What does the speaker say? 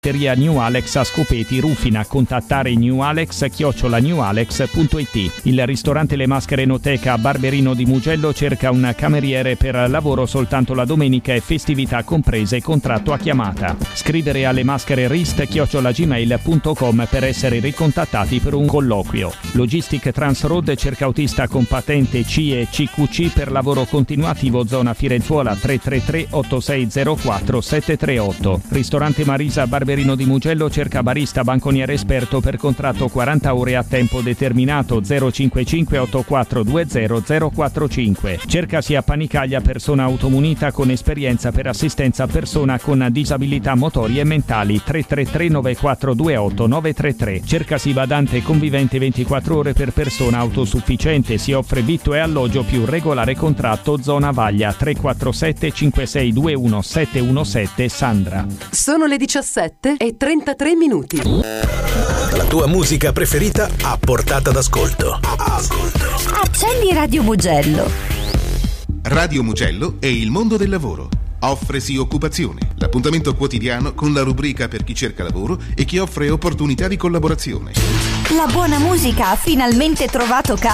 New Alex a Scopeti, Rufina. Contattare newalex@newalex.it. Il ristorante Le Maschere Enoteca a Barberino di Mugello cerca un cameriere per lavoro soltanto la domenica e festività comprese, contratto a chiamata. Scrivere alle maschererist@gmail.com per essere ricontattati per un colloquio. Logistic Transroad cerca autista con patente C e CQC per lavoro continuativo, zona Firenzuola, 333 8604 738. Ristorante Marisa Barberino di Mugello cerca barista banconiere esperto per contratto 40 ore a tempo determinato, 055 8420 045. Cercasi a Panicaglia persona automunita con esperienza per assistenza a persona con disabilità motori e mentali, 333 9428 933. Cercasi badante convivente 24 ore per persona autosufficiente, si offre vitto e alloggio più regolare contratto, zona Vaglia, 347 5621 717 Sandra. Sono le 17 e 33 minuti. La tua musica preferita a portata d'ascolto. Accendi Radio Mugello. Radio Mugello è il mondo del lavoro. Offresi occupazione, l'appuntamento quotidiano con la rubrica per chi cerca lavoro e chi offre opportunità di collaborazione. La buona musica ha finalmente trovato casa.